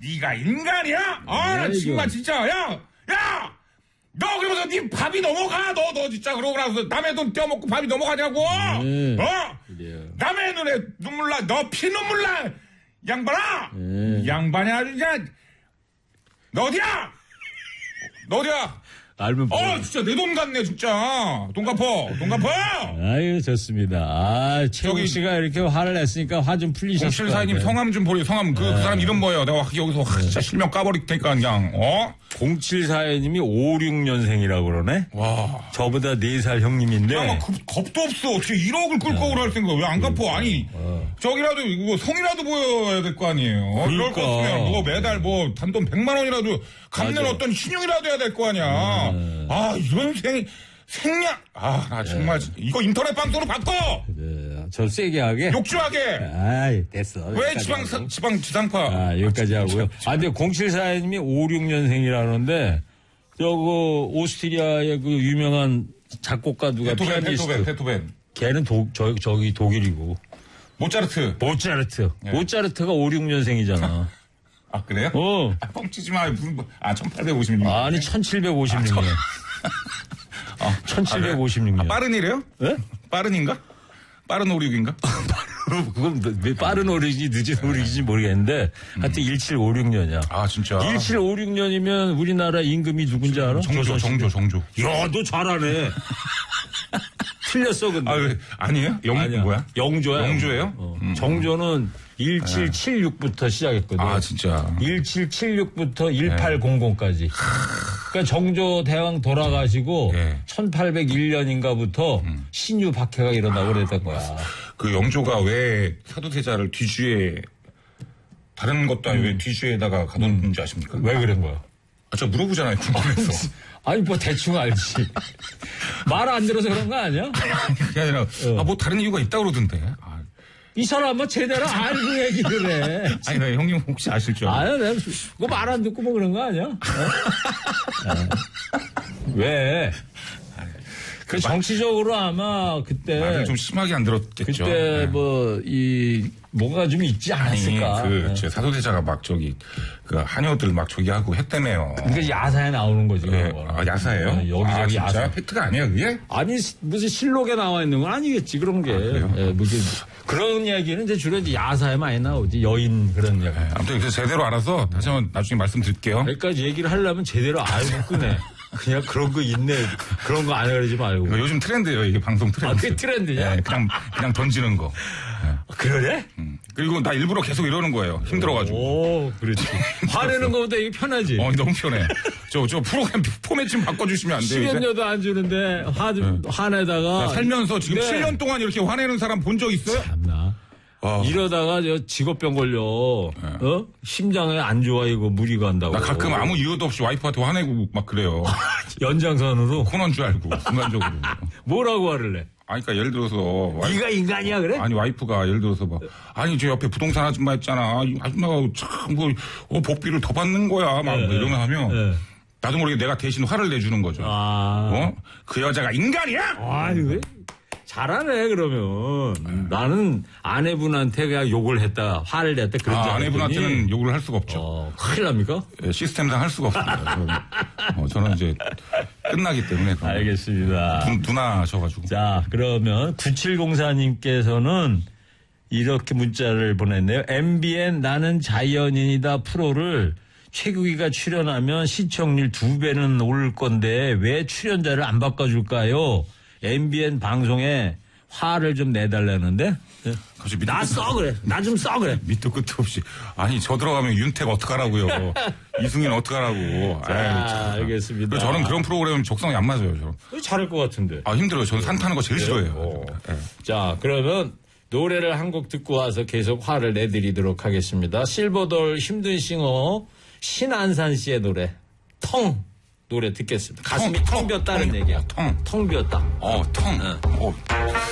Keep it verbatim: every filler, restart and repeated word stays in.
네가 인간이야? 아, 나 정말 진짜, 야! 야! 너 그러면서 네 밥이 넘어가! 너, 너 진짜 그러고 나서 남의 돈 떼어먹고 밥이 넘어가냐고! 네. 어? 그래요. 남의 눈에 눈물 나, 너 피눈물 나! 양반아! 네. 양반이 아주 그냥, 너 어디야? 너 어디야? 알면 어, 진짜 내 돈 같네, 진짜. 돈 갚어, 돈 갚어! 아유, 좋습니다. 아, 최국 씨가 이렇게 화를 냈으니까 화 좀 풀리셨을 것 같아요. 공칠사님 성함 좀 보려, 성함. 그, 네. 그 사람 이름 뭐예요? 내가 여기서 네. 진짜 실명 까버릴 테니까, 그냥, 어? 공칠사님이 오십육 년생이라고 그러네? 와. 저보다 네 살 형님인데. 야, 겁, 겁도 없어. 어떻게 일억을 끌 거고 할 생각, 왜 안 갚어? 아니, 어. 저기라도, 뭐, 성이라도 보여야 될 거 아니에요. 그러니까. 이럴 거 없으면, 뭐, 매달 뭐, 단돈 백만 원이라도 갚는 맞아. 어떤 신용이라도 해야 될 거 아니야. 음. 아, 이런 생, 생략. 아, 나 정말, 네. 이거 인터넷 방송으로 바꿔! 네. 저 세게 하게? 욕주하게! 아이, 됐어. 왜 지방, 사, 지방 지상파? 아, 여기까지 아, 하고요. 아, 근데 공칠사님이 오십육 년생이라는데, 저거, 오스트리아의 그 유명한 작곡가 누가 베토벤, 피아니스트. 베토벤, 베토벤. 걔는 독, 저, 저기 독일이고. 모차르트. 모차르트. 네. 모차르트가 오십육 년생이잖아. 아, 그래요? 어. 아, 뻥치지 마. 아, 천팔백오십육 년. 아니, 천칠백오십육 년. 아, 아, 천칠백오십육 년. 아, 빠른이래요? 네? 빠른인가? 빠른 오륙인가? 그건 왜 빠른 오륙인지 늦은 오륙인지 모르겠는데, 음. 하여튼 천칠백오십육 년이야. 아, 진짜? 천칠백오십육 년이면 우리나라 임금이 누군지 알아? 정조, 정조, 정조. 야, 너 잘하네. 틀렸어, 근데. 아, 왜? 아니에요? 영, 아니야. 뭐야? 영조야. 영조예요? 어. 음. 정조는 천칠백칠십육부터 시작했거든. 아, 진짜. 천칠백칠십육부터 천팔백까지. 그러니까 정조 대왕 돌아가시고 네. 천팔백일 년인가부터 음. 신유 박해가 일어나고 그랬던 거야. 그 영조가 왜 사도세자를 뒤주에 다른 것도 아니고 음. 왜 뒤주에다가 가뒀는지 아십니까? 왜 그런 거야? 아, 저 물어보잖아요. 궁금해서. 아니, 뭐 대충 알지. 말 안 들어서 그런 거 아니야? 그게 아니라 어. 아, 뭐 다른 이유가 있다고 그러던데. 아. 이 사람은 제대로 알고 얘기를 해. 아니, 나 형님 혹시 아실 줄 알아요? 아유, 내가 그거 말 안 듣고 뭐 그런 거 아니야? 어? 왜? 그 정치적으로 아마 그때 말을 좀 심하게 안 들었겠죠. 그때 네. 뭐 이 뭐가 좀 있지 않았을까? 아니, 그 네. 사도세자가 막 저기 그 한여들 막 저기 하고 했다며요. 그러니까 야사에 나오는 거지. 네. 아, 야사예요? 네, 여기저기 아, 야사. 팩트가 아니에요, 그게? 아니 무슨 실록에 나와 있는 건 아니겠지 그런 게. 아, 네, 무슨 그런 이야기는 이제 주로 이제 야사에 많이 나오지. 여인 그런 이야기. 네, 아무튼 그래서 제대로 알아서 다시 한번 나중에 말씀드릴게요. 여기까지 얘기를 하려면 제대로 알고 끄네. 그냥 그런 거 있네. 그런 거 안 그러지 말고. 요즘 트렌드예요, 이게 방송 트렌드. 아, 그게 트렌드냐? 네, 그냥, 그냥 던지는 거. 네. 그러네? 음. 그리고 나 일부러 계속 이러는 거예요. 힘들어가지고. 오, 그렇지. 화내는 거보다 이게 편하지. 어, 너무 편해. 저, 저 프로그램 포맷 좀 바꿔주시면 안 돼요? 십연여도 안 주는데, 화, 네. 화내다가. 살면서 지금 네. 칠 년 동안 이렇게 화내는 사람 본 적 있어요? 참나. 어. 이러다가 저 직업병 걸려. 네. 어? 심장에 안 좋아 이거 무리 간다고. 나 가끔 아무 이유도 없이 와이프한테 화내고 막 그래요. 연장선으로? 코너인 줄 알고 순간적으로. 뭐라고 화를 내? 아니 그러니까 예를 들어서 와이프, 네가 인간이야 그래? 아니 와이프가 예를 들어서 막 아니 저 옆에 부동산 아줌마 있잖아. 아줌마가 참뭐 어, 복비를 더 받는 거야. 막 네, 이런 거 하면 네. 나도 모르게 내가 대신 화를 내주는 거죠. 아. 어? 그 여자가 인간이야? 아니 왜? 잘하네 그러면 네. 나는 아내분한테 그냥 욕을 했다 화를 냈다 그런 줄 아, 아내분한테는 욕을 할 수가 없죠. 어, 큰일 납니까? 네, 시스템상 할 수가 없습니다. 어, 저는 이제 끝나기 때문에 알겠습니다. 누, 누나셔가지고. 자 그러면 구칠공사님께서는 이렇게 문자를 보냈네요. 엠비엔 나는 자연인이다 프로를 최국이가 출연하면 시청률 두 배는 오를 건데 왜 출연자를 안 바꿔줄까요? 엠비엔 방송에 화를 좀 내달라는데 나 써 그래 나 좀 써 그래 밑도 끝도 없이 아니 저 들어가면 윤택 어떡하라고요. 이승인 어떡하라고. 자 아유, 알겠습니다. 저는 그런 프로그램은 적성이 안 맞아요. 저는. 잘할 것 같은데. 아 힘들어요. 저는 산 타는 거 제일 싫어해요. 네. 자 그러면 노래를 한 곡 듣고 와서 계속 화를 내드리도록 하겠습니다. 실버돌 힘든 싱어 신안산 씨의 노래 텅 노래 듣겠습니다. 가슴이 텅, 텅 비었다는 텅, 얘기야. 텅. 텅 비었다. 어, 텅. 응. 어.